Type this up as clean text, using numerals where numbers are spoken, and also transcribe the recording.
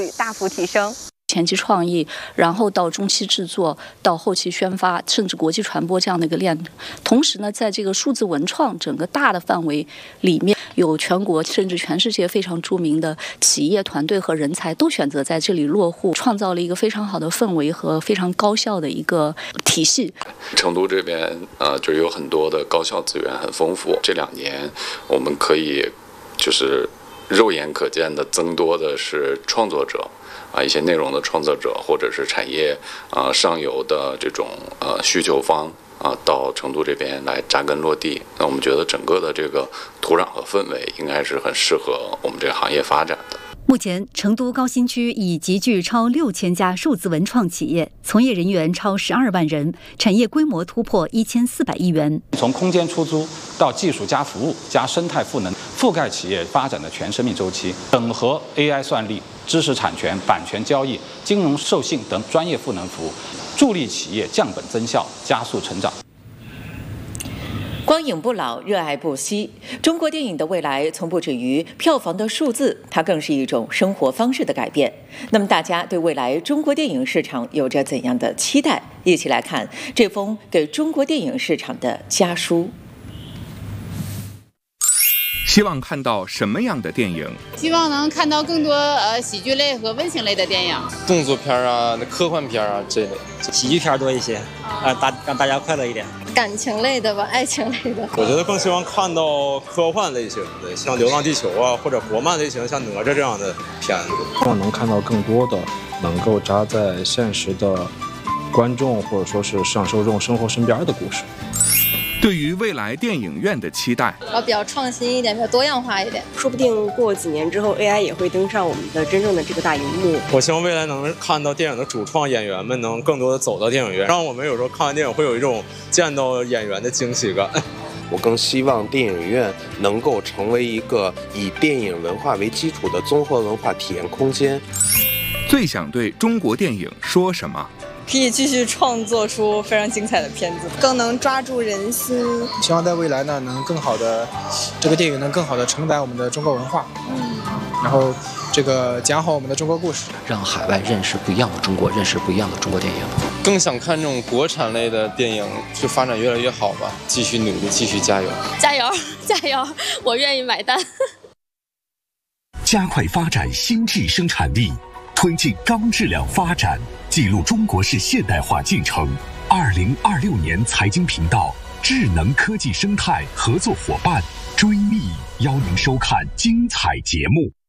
大幅提升。 前期创意，然后到中期制作，到后期宣发，甚至国际传播这样的一个链。同时呢，在这个数字文创整个大的范围里面，有全国甚至全世界非常著名的企业团队和人才都选择在这里落户，创造了一个非常好的氛围和非常高效的一个体系。 成都这边就有很多的高校资源很丰富，这2年我们可以就是肉眼可见的增多的是创作者。一些内容的创作者，或者是产业上游的这种需求方到成都这边来扎根落地。那我们觉得整个的这个土壤和氛围应该是很适合我们这个行业发展的。 目前，成都高新区已集聚超6000家数字文创企业，从业人员超12万人，产业规模突破1400亿元。 从空间出租到技术加服务加生态赋能，覆盖企业发展的全生命周期，整合 AI 算力、知识产权、版权交易、金融授信等专业赋能服务，助力企业降本增效，加速成长。 光影不老，热爱不息。中国电影的未来从不止于票房的数字，它更是一种生活方式的改变。那么，大家对未来中国电影市场有着怎样的期待？一起来看这封给中国电影市场的家书。 希望看到什么样的电影？ 希望能看到更多喜剧类和温情类的电影， 动作片啊、科幻片啊这类， 喜剧片多一些，让大家快乐一点。 感情类的吧，爱情类的。 我觉得更希望看到科幻类型的，像《流浪地球》啊，或者国漫类型，像《哪吒》这样的片子。 希望能看到更多的能够扎在现实的观众或者说是市场受众生活身边的故事。 对于未来电影院的期待， 比较创新一点，比较多样化一点。 说不定过几年之后 AI 也会登上我们的真正的这个大荧幕。 我希望未来能看到电影的主创演员们能更多的走到电影院，让我们有时候看完电影会有一种见到演员的惊喜感。 我更希望电影院能够成为一个以电影文化为基础的综合文化体验空间。 最想对中国电影说什么？ 可以继续创作出非常精彩的片子， 更能抓住人心。 希望在未来呢，能更好的这个电影能更好的承载我们的中国文化，然后这个讲好我们的中国故事， 让海外认识不一样的中国，认识不一样的中国电影。 更想看这种国产类的电影就发展越来越好吧，继续努力，继续加油， 加油，加油！我愿意买单。 加快发展新质生产力，推进高质量发展，记录中国式现代化进程。2026年财经频道智能科技生态合作伙伴追觅，邀您收看精彩节目。